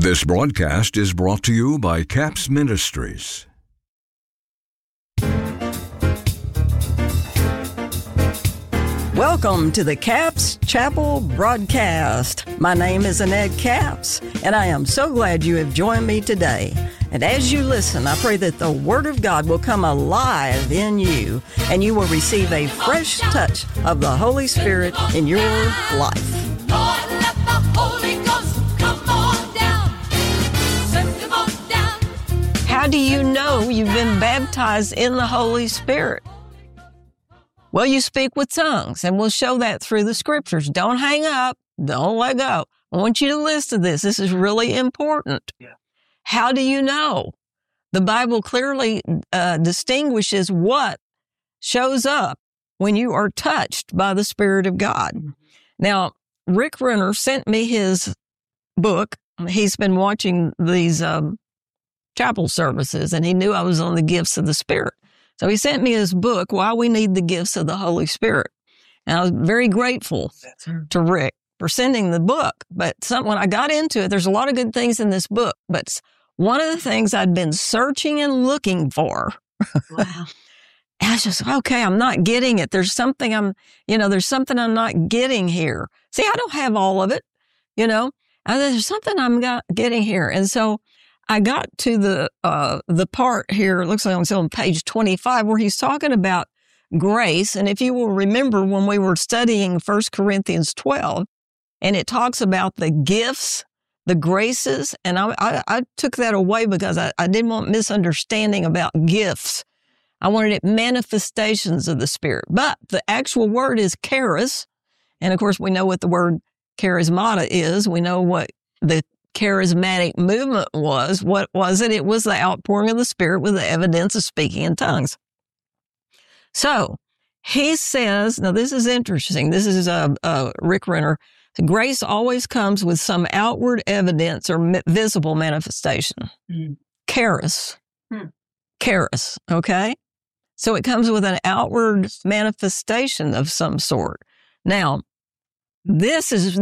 This broadcast is brought to you by CAPS Ministries. Welcome to the CAPS Chapel broadcast. My name is Annette Capps, and I am so glad you have joined me today. And as you listen, I pray that the Word of God will come alive in you, and you will receive a fresh touch of the Holy Spirit in your life. Lord, let the Holy Ghost come on down. Send him on down. How do you know you've been baptized in the Holy Spirit? Well, you speak with tongues, and we'll show that through the scriptures. Don't hang up. Don't let go. I want you to listen to this. This is really important. Yeah. How do you know? The Bible clearly distinguishes what shows up when you are touched by the Spirit of God. Now, Rick Renner sent me his book. He's been watching these chapel services, and he knew I was on the gifts of the Spirit. So he sent me his book, Why We Need the Gifts of the Holy Spirit. And I was very grateful to Rick for sending the book. But when I got into it, there's a lot of good things in this book. But one of the things I'd been searching and looking for, wow. I was just, okay, I'm not getting it. There's something I'm not getting here. See, I don't have all of it, There's something I'm not getting here. And so I got to the part here, it looks like it's on page 25, where he's talking about grace. And if you will remember when we were studying 1 Corinthians 12, and it talks about the gifts, the graces, and I took that away because I didn't want misunderstanding about gifts. I wanted it manifestations of the Spirit. But the actual word is charis. And of course, we know what the word charismata is. We know what the charismatic movement was. What was it? It was the outpouring of the Spirit with the evidence of speaking in tongues. So he says, now this is interesting. This is Rick Renner. Grace always comes with some outward evidence or visible manifestation. Charis. Charis, okay? So it comes with an outward manifestation of some sort. Now, this was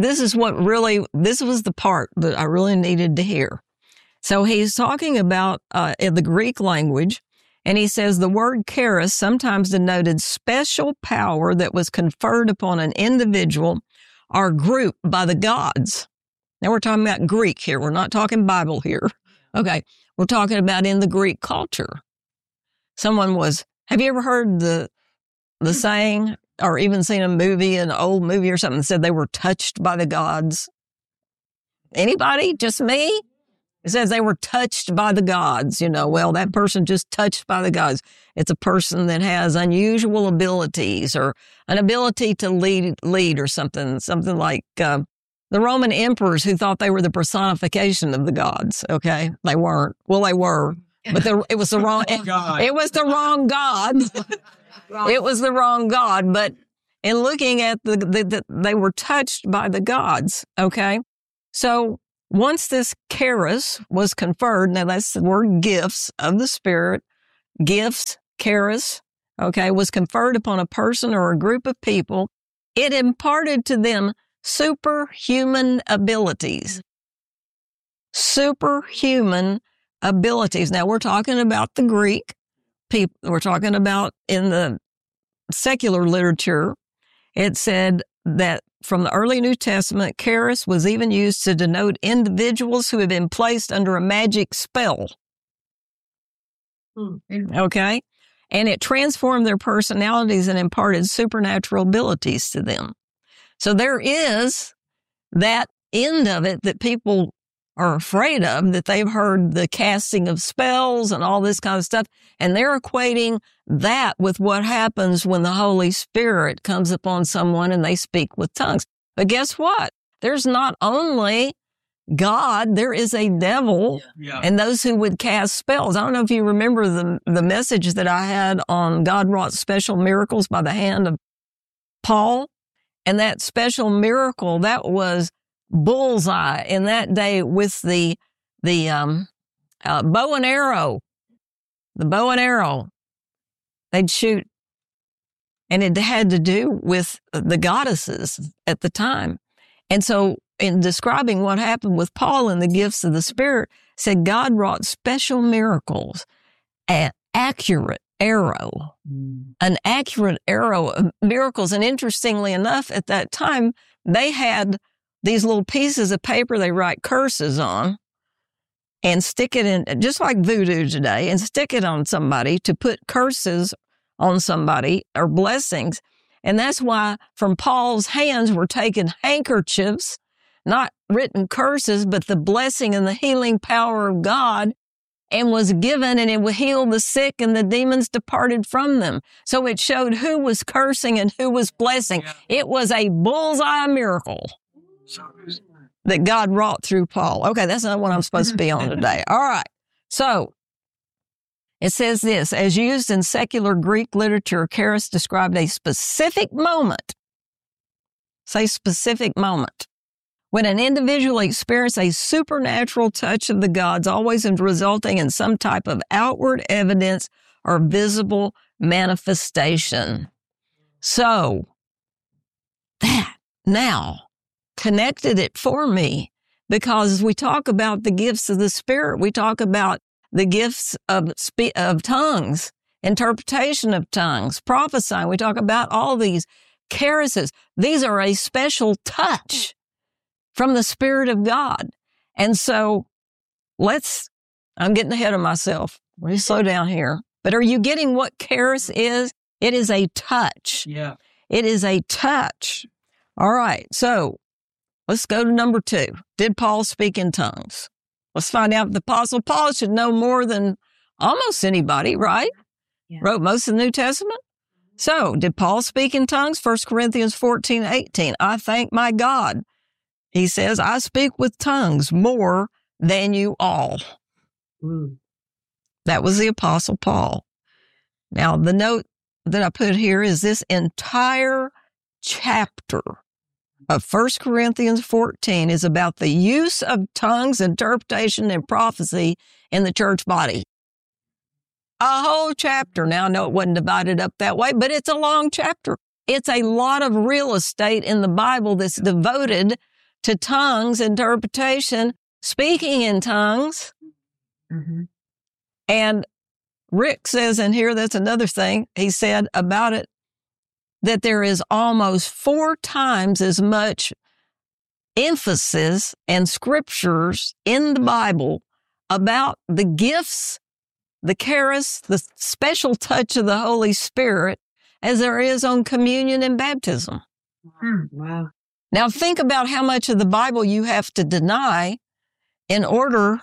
the part that I really needed to hear. So he's talking about in the Greek language, and he says the word charis sometimes denoted special power that was conferred upon an individual or group by the gods. Now we're talking about Greek here. We're not talking Bible here. Okay. We're talking about in the Greek culture. Have you ever heard the saying, or even seen an old movie or something that said they were touched by the gods? Anybody? Just me? It says they were touched by the gods. Well, that person just touched by the gods. It's a person that has unusual abilities or an ability to lead or something like the Roman emperors who thought they were the personification of the gods. Okay. They weren't. Well, they were, but it was the wrong, it was the wrong God. It was the wrong God, but in looking at they were touched by the gods, okay? So once this charis was conferred, now that's the word gifts of the Spirit, gifts, charis, okay, was conferred upon a person or a group of people, it imparted to them superhuman abilities. Superhuman abilities. Now we're talking about the Greek people. We're talking about in the secular literature, it said that from the early New Testament, charis was even used to denote individuals who had been placed under a magic spell. Okay? And it transformed their personalities and imparted supernatural abilities to them. So there is that end of it that people are afraid of, that they've heard the casting of spells and all this kind of stuff, and they're equating that with what happens when the Holy Spirit comes upon someone and they speak with tongues. But guess what? There's not only God, there is a devil and those who would cast spells. I don't know if you remember the message that I had on God wrought special miracles by the hand of Paul. And that special miracle, that was bullseye in that day with the bow and arrow. The bow and arrow. They'd shoot. And it had to do with the goddesses at the time. And so in describing what happened with Paul and the gifts of the Spirit, said God wrought special miracles, an accurate arrow of miracles. And interestingly enough, at that time, they had these little pieces of paper they write curses on and stick it in, just like voodoo today, and stick it on somebody to put curses on somebody or blessings. And that's why from Paul's hands were taken handkerchiefs, not written curses, but the blessing and the healing power of God, and was given, and it would heal the sick, and the demons departed from them. So it showed who was cursing and who was blessing. It was a bullseye miracle that God wrought through Paul. Okay, that's not what I'm supposed to be on today. All right. So it says this, as used in secular Greek literature, charis described a specific moment. Say specific moment. When an individual experiences a supernatural touch of the gods, always resulting in some type of outward evidence or visible manifestation. So that now connected it for me, because we talk about the gifts of the Spirit. We talk about the gifts of tongues, interpretation of tongues, prophesying. We talk about all these charises. These are a special touch from the Spirit of God. And so I'm getting ahead of myself. Let me slow down here. But are you getting what charis is? It is a touch. Yeah. It is a touch. All right. So let's go to number 2. Did Paul speak in tongues? Let's find out if the Apostle Paul should know more than almost anybody, right? Yeah. Wrote most of the New Testament. So did Paul speak in tongues? 1 Corinthians 14:18. I thank my God. He says, I speak with tongues more than you all. Ooh. That was the Apostle Paul. Now, the note that I put here is this entire chapter of 1 Corinthians 14 is about the use of tongues, interpretation, and prophecy in the church body. A whole chapter. Now, I know it wasn't divided up that way, but it's a long chapter. It's a lot of real estate in the Bible that's devoted to tongues, interpretation, speaking in tongues. Mm-hmm. And Rick says in here, that's another thing he said about it, that there is almost 4 times as much emphasis and scriptures in the Bible about the gifts, the charis, the special touch of the Holy Spirit, as there is on communion and baptism. Wow. Now think about how much of the Bible you have to deny in order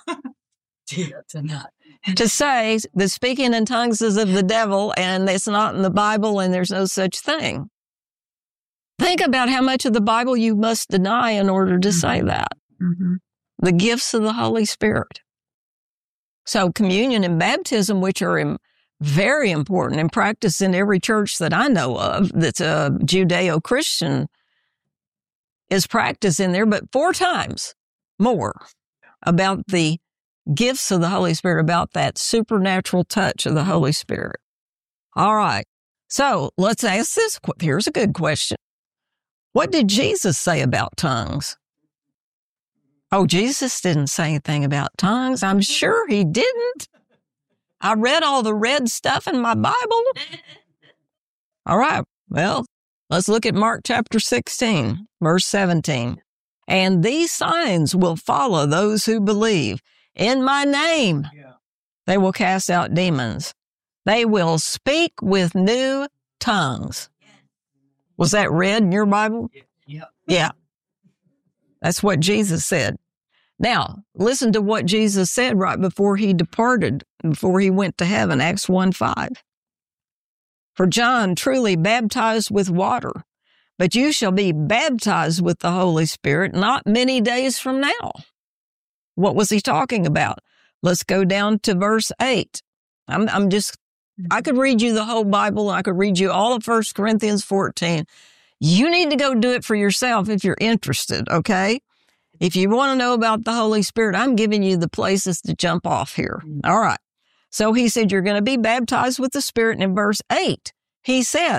to say that speaking in tongues is of the devil and it's not in the Bible and there's no such thing. Think about how much of the Bible you must deny in order to say that. Mm-hmm. The gifts of the Holy Spirit. So communion and baptism, which are very important and practiced in every church that I know of that's a Judeo-Christian, is practiced in there, but 4 times more about the gifts of the Holy Spirit, about that supernatural touch of the Holy Spirit. All right. So let's ask this. Here's a good question. What did Jesus say about tongues? Oh, Jesus didn't say anything about tongues. I'm sure he didn't. I read all the red stuff in my Bible. All right. Well, let's look at Mark chapter 16, verse 17. And these signs will follow those who believe. In my name, they will cast out demons. They will speak with new tongues. Was that read in your Bible? Yeah. Yeah. That's what Jesus said. Now, listen to what Jesus said right before he departed, before he went to heaven, Acts 1:5. For John truly baptized with water, but you shall be baptized with the Holy Spirit not many days from now. What was he talking about? Let's go down to verse 8. I could read you the whole Bible. I could read you all of 1 Corinthians 14. You need to go do it for yourself if you're interested, okay? If you want to know about the Holy Spirit, I'm giving you the places to jump off here. All right. So he said, you're going to be baptized with the Spirit. And in verse 8, he says,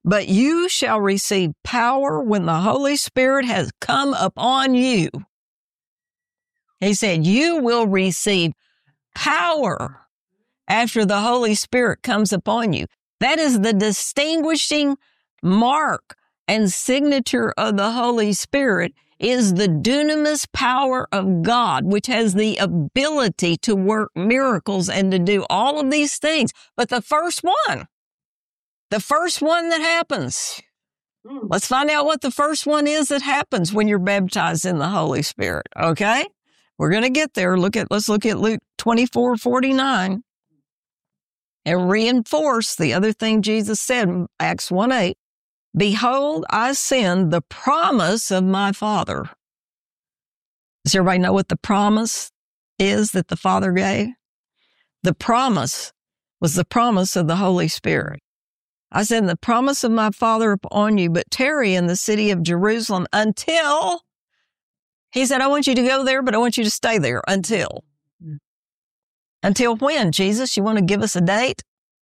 but you shall receive power when the Holy Spirit has come upon you. He said, you will receive power after the Holy Spirit comes upon you. That is the distinguishing mark and signature of the Holy Spirit, is the dunamis power of God, which has the ability to work miracles and to do all of these things. But the first one that happens, let's find out what the first one is that happens when you're baptized in the Holy Spirit, okay? We're going to get there. Let's look at Luke 24:49 and reinforce the other thing Jesus said in Acts 1:8. Behold, I send the promise of my Father. Does everybody know what the promise is that the Father gave? The promise was the promise of the Holy Spirit. I send the promise of my Father upon you, but tarry in the city of Jerusalem until, he said, I want you to go there, but I want you to stay there until. Until when, Jesus? You want to give us a date?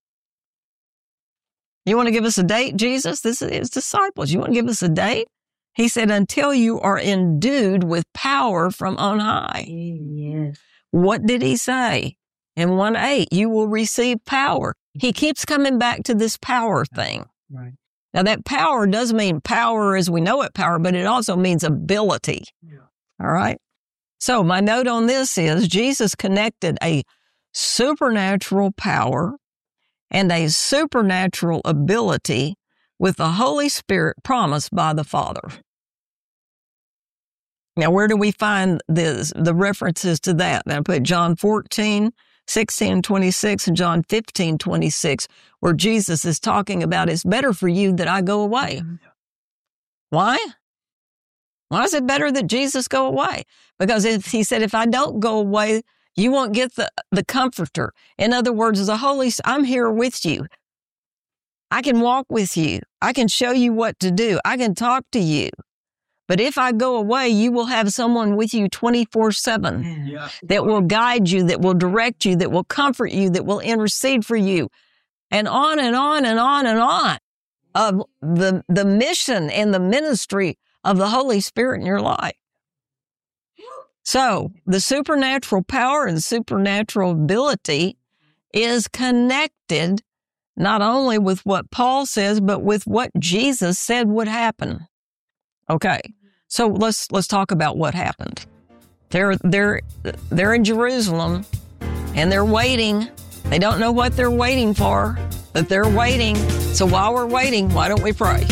You want to give us a date, Jesus? This is his disciples. You want to give us a date? He said, until you are endued with power from on high. Yes. What did he say? In 1:8, you will receive power. He keeps coming back to this power thing. Right. Now, that power does mean power as we know it, power, but it also means ability. Yeah. All right? So my note on this is Jesus connected a supernatural power and a supernatural ability with the Holy Spirit promised by the Father. Now, where do we find the references to that? I put John 14:16-26 and John 15:26, where Jesus is talking about it's better for you that I go away. Why? Why is it better that Jesus go away? Because he said, if I don't go away, you won't get the comforter. In other words, I'm here with you. I can walk with you. I can show you what to do. I can talk to you. But if I go away, you will have someone with you 24/7 Yeah. that will guide you, that will direct you, that will comfort you, that will intercede for you, and on and on and on and on of the mission and the ministry of the Holy Spirit in your life. So the supernatural power and supernatural ability is connected not only with what Paul says, but with what Jesus said would happen. Okay, so let's talk about what happened. They're in Jerusalem and they're waiting. They don't know what they're waiting for, but they're waiting. So while we're waiting, why don't we pray?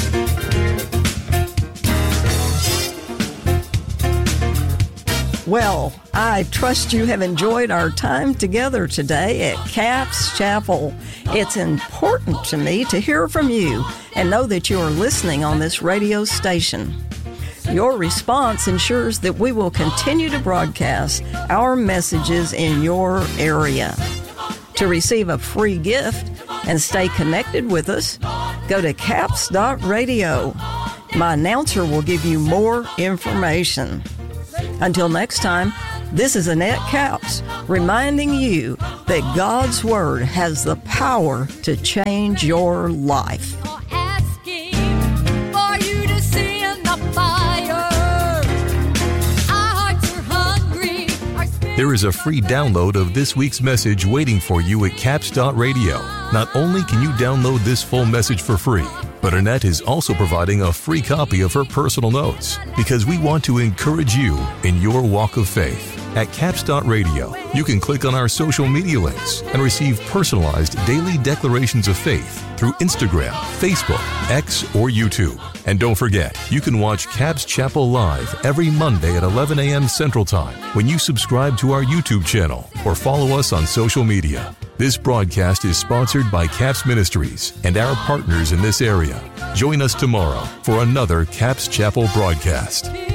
Well, I trust you have enjoyed our time together today at Capps Chapel. It's important to me to hear from you and know that you are listening on this radio station. Your response ensures that we will continue to broadcast our messages in your area. To receive a free gift and stay connected with us, go to capps.radio. My announcer will give you more information. Until next time, this is Annette Capps reminding you that God's Word has the power to change your life. Asking for you to send the fire. Our hearts are hungry. There is a free download of this week's message waiting for you at capps.radio. Not only can you download this full message for free, but Annette is also providing a free copy of her personal notes because we want to encourage you in your walk of faith. At capps.radio, you can click on our social media links and receive personalized daily declarations of faith through Instagram, Facebook, X, or YouTube. And don't forget, you can watch Capps Chapel live every Monday at 11 a.m. Central Time when you subscribe to our YouTube channel or follow us on social media. This broadcast is sponsored by Capps Ministries and our partners in this area. Join us tomorrow for another Capps Chapel broadcast.